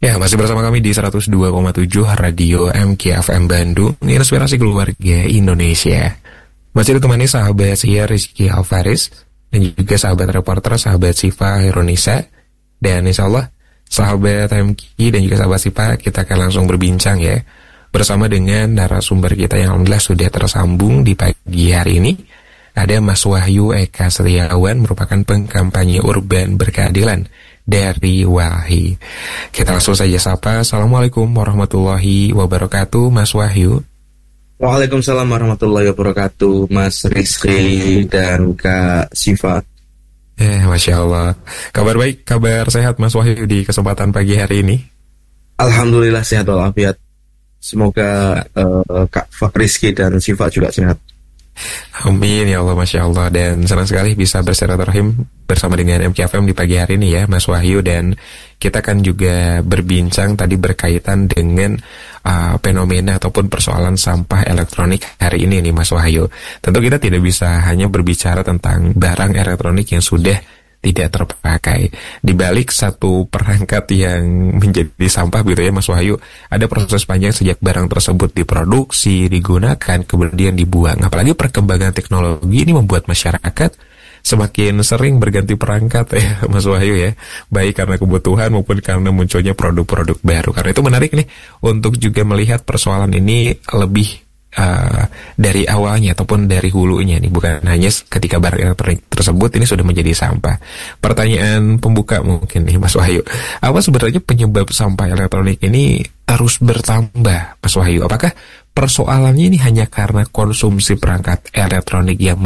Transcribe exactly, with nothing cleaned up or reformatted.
Ya, masih bersama kami di seratus dua koma tujuh Radio M K F M Bandung, inspirasi keluarga Indonesia. Masih ditemani sahabat saya Rizky Alfaris, dan juga sahabat reporter, sahabat Siva Heronisa. Dan insya Allah, sahabat M K dan juga sahabat Siva, kita akan langsung berbincang ya, bersama dengan narasumber kita yang alhamdulillah sudah tersambung di pagi hari ini. Ada Mas Wahyu Eka Setiawan, merupakan pengkampanye urban berkeadilan dari Walhi. Kita langsung saja sapa. Assalamualaikum warahmatullahi wabarakatuh, Mas Wahyu. Waalaikumsalam warahmatullahi wabarakatuh, Mas Rizky dan Kak Siva. Eh, Masya Allah. Kabar baik, kabar sehat Mas Wahyu di kesempatan pagi hari ini? Alhamdulillah sehat walafiat. Semoga uh, Kak Rizky dan Siva juga sehat. Amin ya Allah, Masya Allah. Dan senang sekali bisa bersilaturahim bersama dengan M K F M di pagi hari ini ya Mas Wahyu. Dan kita kan juga berbincang tadi berkaitan dengan uh, fenomena ataupun persoalan sampah elektronik hari ini nih Mas Wahyu. Tentu kita tidak bisa hanya berbicara tentang barang elektronik yang sudah tidak terpakai. Di balik satu perangkat yang menjadi sampah gitu ya Mas Wahyu, ada proses panjang sejak barang tersebut diproduksi, digunakan, kemudian dibuang. Apalagi perkembangan teknologi ini membuat masyarakat semakin sering berganti perangkat ya Mas Wahyu ya, baik karena kebutuhan maupun karena munculnya produk-produk baru. Karena itu menarik nih untuk juga melihat persoalan ini lebih Uh, dari awalnya ataupun dari hulunya nih, bukan hanya ketika barang elektronik tersebut ini sudah menjadi sampah. Pertanyaan pembuka mungkin nih Mas Wahyu, apa sebenarnya penyebab sampah elektronik ini terus bertambah Mas Wahyu? Apakah persoalannya ini hanya karena konsumsi perangkat elektronik yang